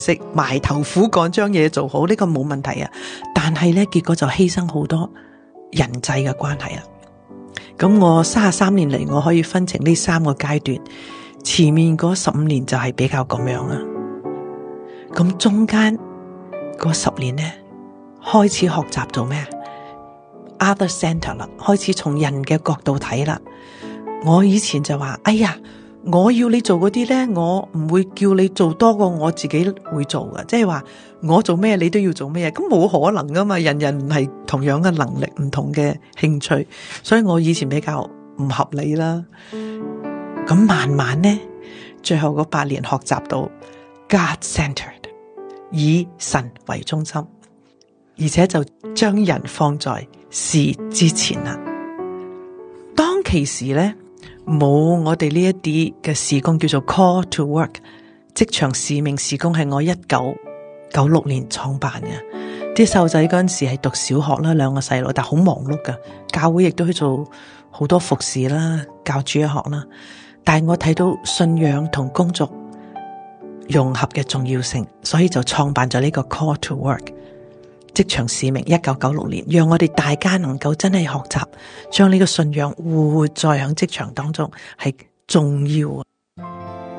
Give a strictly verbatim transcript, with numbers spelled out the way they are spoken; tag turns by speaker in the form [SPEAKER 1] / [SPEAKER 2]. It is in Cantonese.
[SPEAKER 1] 食埋頭苦幹將嘢做好，呢個冇問題啊。但係咧，結果就犧牲好多人際嘅關係啊。咁我三十三年嚟，我可以分成呢三個階段，前面嗰十五年就係比較咁樣啊。咁中間嗰十年咧，開始學習做咩？Other center 啦，開始從人嘅角度睇啦。我以前就話，哎呀，我要你做嗰啲咧，我唔會叫你做多過我自己會做嘅，即係話我做咩你都要做咩，咁冇可能噶嘛，人人唔係同樣嘅能力，唔同嘅興趣，所以我以前比較唔合理啦。咁慢慢咧，最後嗰八年學習到 God-centered， 以神為中心，而且就將人放在事之前啦。當其時咧，冇我哋呢一啲嘅事工叫做 call to work， 職場使命事工係我一九九六年創辦嘅。啲細路仔嗰陣時係讀小學啦，兩個細路，但好忙碌噶。教會亦都去做好多服侍啦，教主日學啦。但係我睇到信仰同工作融合嘅重要性，所以就創辦咗呢個 call to work。職場使命一九九六年，讓我哋大家能夠真係學習，將呢個信仰活在喺職場當中係重要啊！